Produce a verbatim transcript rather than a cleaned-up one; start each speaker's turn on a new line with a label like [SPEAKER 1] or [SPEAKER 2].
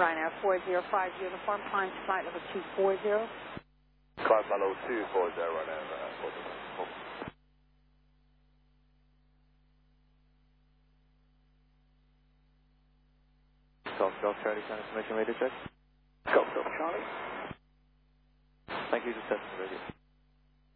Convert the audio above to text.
[SPEAKER 1] Ryanair four zero five uniform, climb to flight level two four zero.
[SPEAKER 2] Climb level two four zero, Ryanair uh, four zero. Oh. Golf Golf Charlie, send information radio check. Golf Golf Charlie. Thank you, just testing the radio.